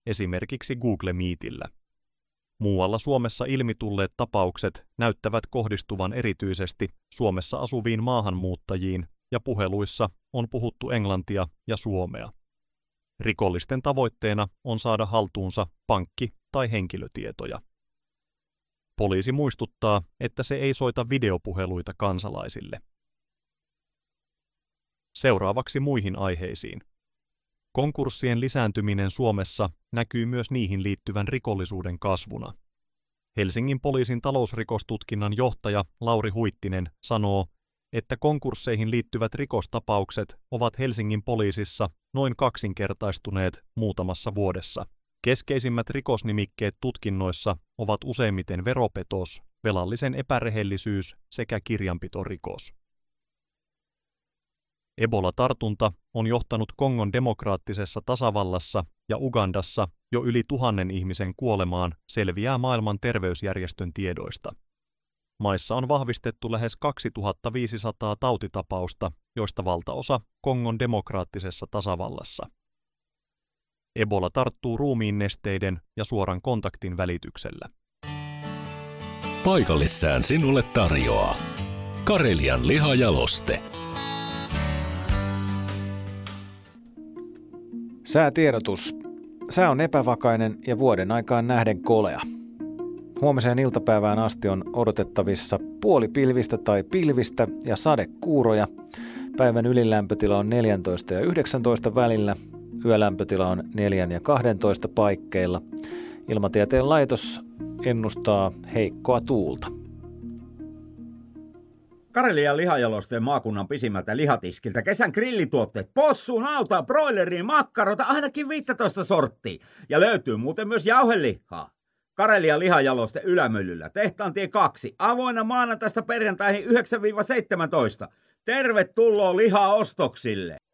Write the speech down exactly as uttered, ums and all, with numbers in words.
esimerkiksi Google Meetillä. Muualla Suomessa ilmitulleet tapaukset näyttävät kohdistuvan erityisesti Suomessa asuviin maahanmuuttajiin, ja puheluissa on puhuttu englantia ja suomea. Rikollisten tavoitteena on saada haltuunsa pankki- tai henkilötietoja. Poliisi muistuttaa, että se ei soita videopuheluita kansalaisille. Seuraavaksi muihin aiheisiin. Konkurssien lisääntyminen Suomessa näkyy myös niihin liittyvän rikollisuuden kasvuna. Helsingin poliisin talousrikostutkinnan johtaja Lauri Huittinen sanoo, että konkursseihin liittyvät rikostapaukset ovat Helsingin poliisissa noin kaksinkertaistuneet muutamassa vuodessa. Keskeisimmät rikosnimikkeet tutkinnoissa ovat useimmiten veropetos, velallisen epärehellisyys sekä kirjanpitorikos. Ebola-tartunta on johtanut Kongon demokraattisessa tasavallassa ja Ugandassa jo yli tuhannen ihmisen kuolemaan, selviää maailman terveysjärjestön tiedoista. Maissa on vahvistettu lähes kaksituhattaviisisataa tautitapausta, joista valtaosa Kongon demokraattisessa tasavallassa. Ebola tarttuu ruumiinnesteiden ja suoran kontaktin välityksellä. Paikallissään sinulle tarjoaa Karelian lihajaloste. Säätiedotus. Sää on epävakainen ja vuoden aikaan nähden kolea. Huomiseen iltapäivään asti on odotettavissa puolipilvistä tai pilvistä ja sadekuuroja. Päivän ylilämpötila on neljätoista ja yhdeksäntoista välillä. Yölämpötila on neljä ja kaksitoista paikkeilla. Ilmatieteen laitos ennustaa heikkoa tuulta. Karelian lihajalosteen maakunnan pisimmältä lihatiskiltä kesän grillituotteet, possu, nauta, broileriin, makkarota, ainakin viisitoista sorttia. Ja löytyy muuten myös jauhelihaa. Karelian lihajaloste Ylämyllyllä, Tehtaantie kaksi, avoinna maanantaista perjantaihin yhdeksän seitsemäntoista. Tervetuloa lihaostoksille!